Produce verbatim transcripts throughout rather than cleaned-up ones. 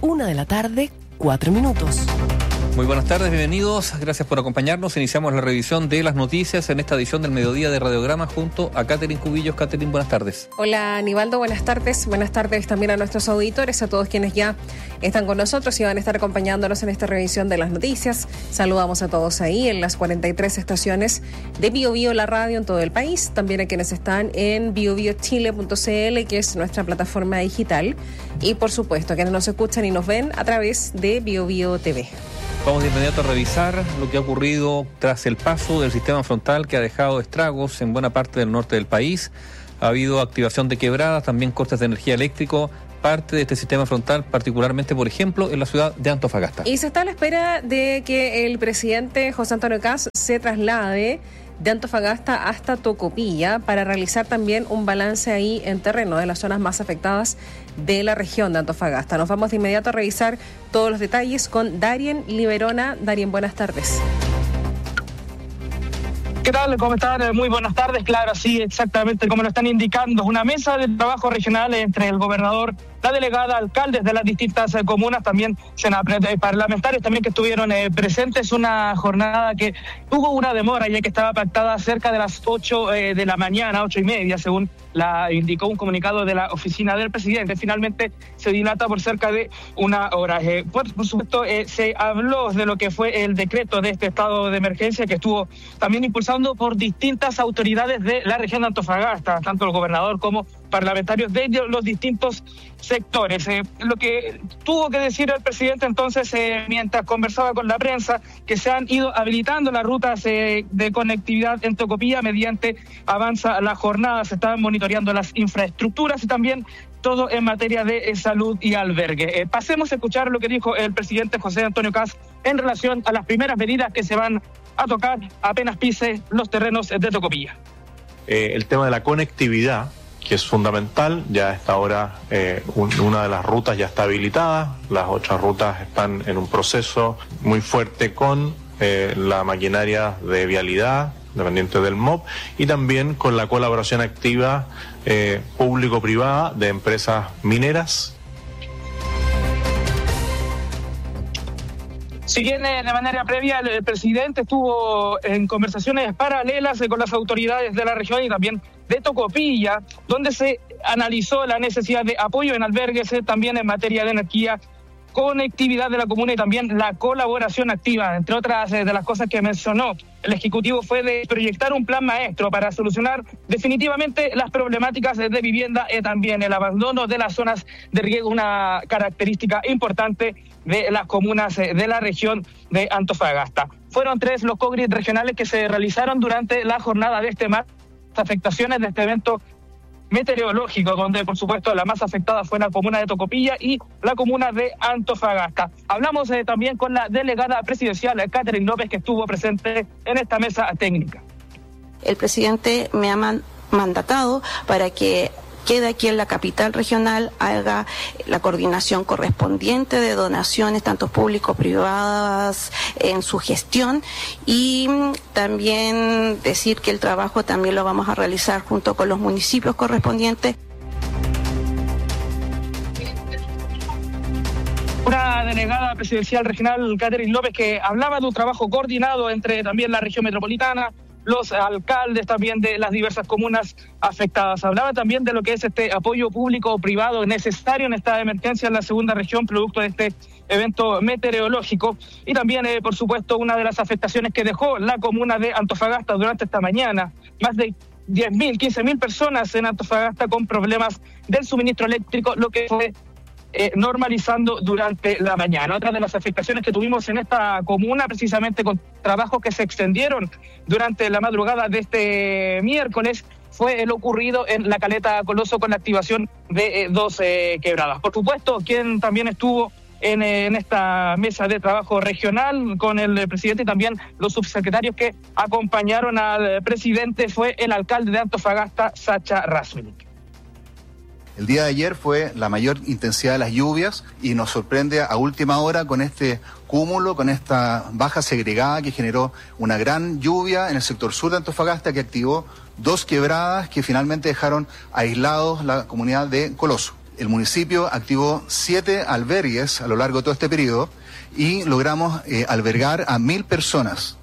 una de la tarde, cuatro minutos. Muy buenas tardes, bienvenidos, gracias por acompañarnos. Iniciamos la revisión de las noticias en esta edición del Mediodía de Radiograma junto a Catherine Cubillos. Catherine, buenas tardes. Hola, Aníbaldo, buenas tardes. Buenas tardes también a nuestros auditores, a todos quienes ya están con nosotros y van a estar acompañándonos en esta revisión de las noticias. Saludamos a todos ahí en las cuarenta y tres estaciones de Bio Bio, la radio en todo el país. También a quienes están en bio bio chile punto c l, que es nuestra plataforma digital. Y por supuesto, a quienes nos escuchan y nos ven a través de Bio Bio T V. Vamos de inmediato a revisar lo que ha ocurrido tras el paso del sistema frontal que ha dejado estragos en buena parte del norte del país. Ha habido activación de quebradas, también cortes de energía eléctrica, parte de este sistema frontal, particularmente, por ejemplo, en la ciudad de Antofagasta. Y se está a la espera de que el presidente José Antonio Kast se traslade de Antofagasta hasta Tocopilla para realizar también un balance ahí en terreno de las zonas más afectadas de la región de Antofagasta. Nos vamos de inmediato a revisar todos los detalles con Darien Liberona. Darien, buenas tardes. ¿Qué tal? ¿Cómo están? Muy buenas tardes. Claro, sí, exactamente como lo están indicando. Una mesa de trabajo regional entre el gobernador, la delegada, alcaldes de las distintas eh, comunas, también senadores, parlamentarios también que estuvieron eh, presentes. Una jornada que tuvo una demora, ya que estaba pactada cerca de las ocho eh, de la mañana, ocho y media, según la indicó un comunicado de la oficina del presidente. Finalmente se dilata por cerca de una hora. Eh, por, por supuesto, eh, se habló de lo que fue el decreto de este estado de emergencia que estuvo también impulsando por distintas autoridades de la región de Antofagasta, tanto el gobernador como parlamentarios de los distintos sectores. Eh, lo que tuvo que decir el presidente entonces, eh, mientras conversaba con la prensa, que se han ido habilitando las rutas eh, de conectividad en Tocopilla mediante avanza la jornada, se están monitoreando las infraestructuras y también todo en materia de eh, salud y albergue. Eh, pasemos a escuchar lo que dijo el presidente José Antonio Kast en relación a las primeras medidas que se van a tocar apenas pise los terrenos de Tocopilla. Eh, el tema de la conectividad, que es fundamental, ya a esta hora eh, un, una de las rutas ya está habilitada, las otras rutas están en un proceso muy fuerte con eh, la maquinaria de vialidad, dependiente del M O B, y también con la colaboración activa eh, público-privada de empresas mineras. Si bien de manera previa el presidente estuvo en conversaciones paralelas con las autoridades de la región y también de Tocopilla, donde se analizó la necesidad de apoyo en albergues, también en materia de energía, conectividad de la comuna y también la colaboración activa. Entre otras de las cosas que mencionó el Ejecutivo fue de proyectar un plan maestro para solucionar definitivamente las problemáticas de vivienda y también el abandono de las zonas de riego, una característica importante de las comunas de la región de Antofagasta. Fueron tres los congres regionales que se realizaron durante la jornada de este martes, afectaciones de este evento meteorológico, donde por supuesto la más afectada fue la comuna de Tocopilla y la comuna de Antofagasta. Hablamos eh, también con la delegada presidencial Catherine López, que estuvo presente en esta mesa técnica. El presidente me ha man- mandatado para que quede aquí en la capital regional, haga la coordinación correspondiente de donaciones, tanto público-privadas, en su gestión, y también decir que el trabajo también lo vamos a realizar junto con los municipios correspondientes. Una delegada presidencial regional, Catherine López, que hablaba de un trabajo coordinado entre también la región metropolitana, los alcaldes también de las diversas comunas afectadas. Hablaba también de lo que es este apoyo público o privado necesario en esta emergencia en la segunda región, producto de este evento meteorológico. Y también, eh, por supuesto, una de las afectaciones que dejó la comuna de Antofagasta durante esta mañana. Más de diez mil, quince mil personas en Antofagasta con problemas del suministro eléctrico, lo que fue Eh, normalizando durante la mañana. Otra de las afectaciones que tuvimos en esta comuna, precisamente con trabajos que se extendieron durante la madrugada de este miércoles, fue lo ocurrido en la Caleta Coloso con la activación de eh, dos eh, quebradas. Por supuesto, quien también estuvo en, eh, en esta mesa de trabajo regional con el eh, presidente y también los subsecretarios que acompañaron al eh, presidente fue el alcalde de Antofagasta, Sacha Rasmunik. El día de ayer fue la mayor intensidad de las lluvias y nos sorprende a última hora con este cúmulo, con esta baja segregada que generó una gran lluvia en el sector sur de Antofagasta que activó dos quebradas que finalmente dejaron aislados la comunidad de Coloso. el municipio activó siete albergues a lo largo de todo este periodo y logramos eh, albergar a mil personas.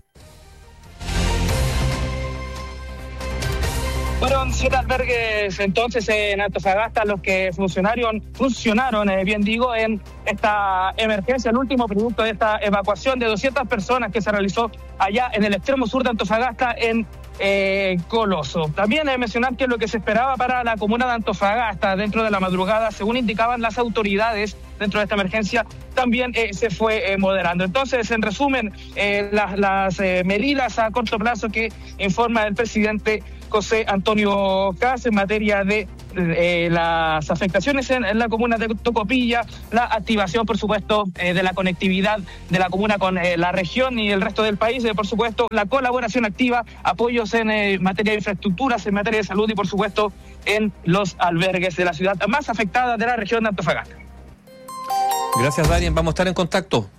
Fueron siete albergues entonces en Antofagasta los que funcionaron, funcionaron eh, bien digo, en esta emergencia, el último producto de esta evacuación de doscientas personas que se realizó allá en el extremo sur de Antofagasta, en eh, Coloso. También eh, mencionar que lo que se esperaba para la comuna de Antofagasta dentro de la madrugada, según indicaban las autoridades dentro de esta emergencia, también eh, se fue eh, moderando. Entonces, en resumen, eh, las, las eh, medidas a corto plazo que informa el presidente José Antonio Kast en materia de eh, las afectaciones en, en la comuna de Tocopilla, la activación, por supuesto, eh, de la conectividad de la comuna con eh, la región y el resto del país, eh, por supuesto, la colaboración activa, apoyos en eh, materia de infraestructuras, en materia de salud y, por supuesto, en los albergues de la ciudad más afectada de la región de Antofagasta. Gracias, Darien. Vamos a estar en contacto.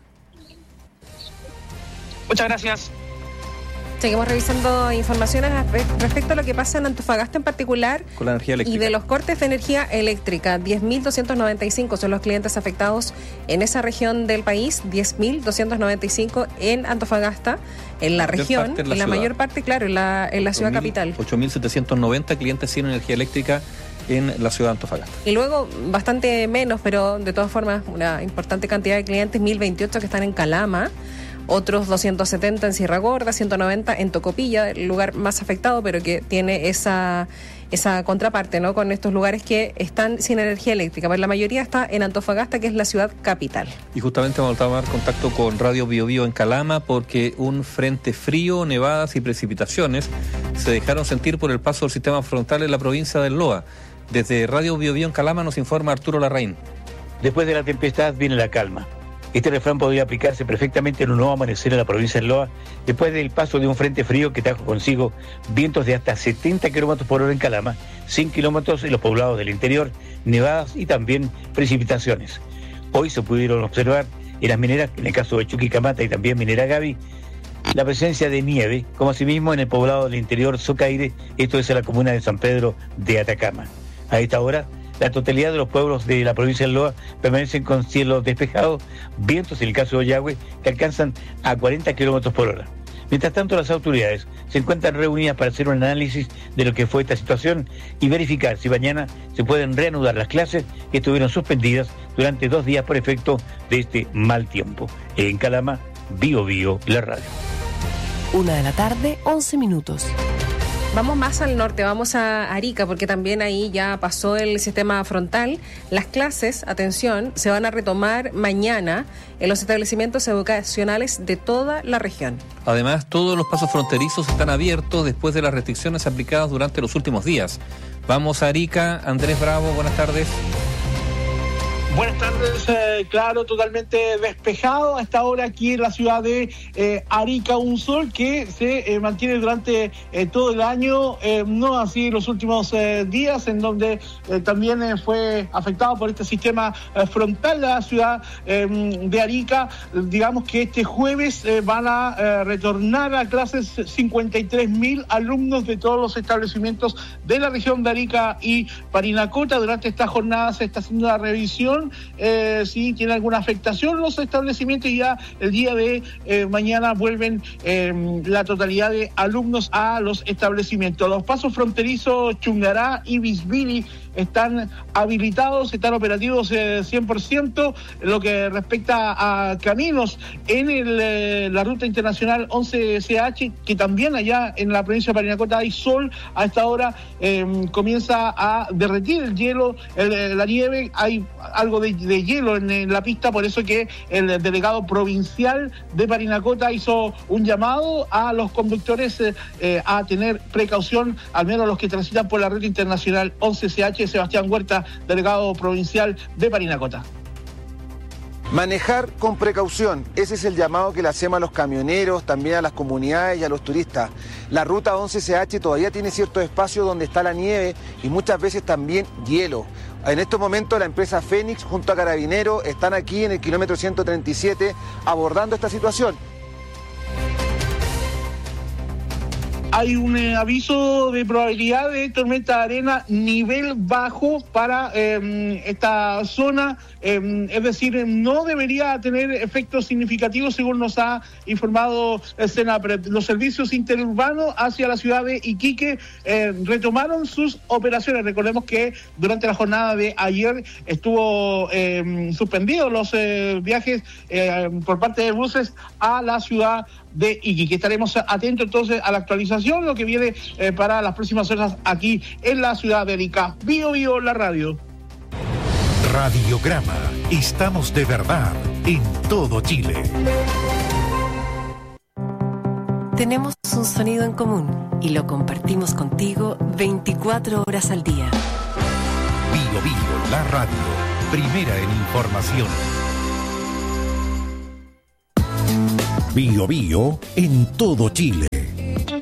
Muchas gracias. Seguimos revisando informaciones respecto a lo que pasa en Antofagasta en particular con la energía eléctrica y de los cortes de energía eléctrica. diez mil doscientos noventa y cinco son los clientes afectados en esa región del país, diez mil doscientos noventa y cinco en Antofagasta, en la, la región, en la, en la mayor parte, claro, en la, en la ciudad capital. ocho mil setecientos noventa clientes sin energía eléctrica en la ciudad de Antofagasta. Y luego bastante menos, pero de todas formas una importante cantidad de clientes, mil veintiocho que están en Calama, otros doscientos setenta en Sierra Gorda, ciento noventa en Tocopilla, el lugar más afectado, pero que tiene esa esa contraparte, ¿no? Con estos lugares que están sin energía eléctrica. Pues la mayoría está en Antofagasta, que es la ciudad capital. Y justamente vamos a tomar contacto con Radio Bio Bio en Calama, porque un frente frío, nevadas y precipitaciones se dejaron sentir por el paso del sistema frontal en la provincia del Loa. Desde Radio Bio Bio en Calama nos informa Arturo Larraín. Después de la tempestad viene la calma. Este refrán podría aplicarse perfectamente en un nuevo amanecer en la provincia de Loa, después del paso de un frente frío que trajo consigo vientos de hasta setenta kilómetros por hora en Calama, cien kilómetros en los poblados del interior, nevadas y también precipitaciones. Hoy se pudieron observar en las mineras, en el caso de Chuquicamata y también Minera Gavi, la presencia de nieve, como asimismo en el poblado del interior Socaire, esto es en la comuna de San Pedro de Atacama. A esta hora, la totalidad de los pueblos de la provincia de Loa permanecen con cielo despejado, vientos en el caso de Ollagüe que alcanzan a cuarenta kilómetros por hora. Mientras tanto, las autoridades se encuentran reunidas para hacer un análisis de lo que fue esta situación y verificar si mañana se pueden reanudar las clases que estuvieron suspendidas durante dos días por efecto de este mal tiempo. En Calama, Bio Bio, la radio. Una de la tarde, once minutos. Vamos más al norte, vamos a Arica, porque también ahí ya pasó el sistema frontal. Las clases, atención, se van a retomar mañana en los establecimientos educacionales de toda la región. Además, todos los pasos fronterizos están abiertos después de las restricciones aplicadas durante los últimos días. Vamos a Arica. Andrés Bravo, buenas tardes. Buenas tardes, eh, claro, totalmente despejado a esta hora aquí en la ciudad de eh, Arica, un sol que se eh, mantiene durante eh, todo el año, eh, no así los últimos eh, días, en donde eh, también eh, fue afectado por este sistema eh, frontal de la ciudad eh, de Arica. Digamos que este jueves eh, van a eh, retornar a clases cincuenta y tres mil alumnos de todos los establecimientos de la región de Arica y Parinacota. Durante esta jornada se está haciendo la revisión Eh, si tiene alguna afectación los establecimientos, y ya el día de eh, mañana vuelven eh, la totalidad de alumnos a los establecimientos. Los pasos fronterizos Chungará y Bisbiri están habilitados, están operativos eh, cien por ciento. Lo que respecta a caminos en el, eh, la ruta internacional once C H, que también allá en la provincia de Parinacota hay sol, a esta hora eh, comienza a derretir el hielo, el, la nieve, hay algo de, de hielo en, en la pista, por eso que el delegado provincial de Parinacota hizo un llamado a los conductores eh, eh, a tener precaución, al menos los que transitan por la ruta internacional once C H. Sebastián Huerta, delegado provincial de Parinacota. Manejar con precaución, ese es el llamado que le hacemos a los camioneros, también a las comunidades y a los turistas. La ruta once C H todavía tiene ciertos espacios donde está la nieve y muchas veces también hielo. En estos momentos la empresa Fénix junto a Carabineros están aquí en el kilómetro ciento treinta y siete abordando esta situación. hay un eh, aviso de probabilidad de tormenta de arena nivel bajo para eh, esta zona, eh, es decir, no debería tener efectos significativos según nos ha informado el SENAPRED. Los servicios interurbanos hacia la ciudad de Iquique eh, retomaron sus operaciones. Recordemos que durante la jornada de ayer estuvo eh, suspendidos los eh, viajes eh, por parte de buses a la ciudad de Iquique. Estaremos atentos entonces a la actualización, lo que viene eh, para las próximas horas aquí en la ciudad de Arica. Bio Bio, la radio. Radiograma. Estamos de verdad en todo Chile. Tenemos un sonido en común y lo compartimos contigo veinticuatro horas al día. Bio Bio, la radio. Primera en información. Bio Bio en todo Chile.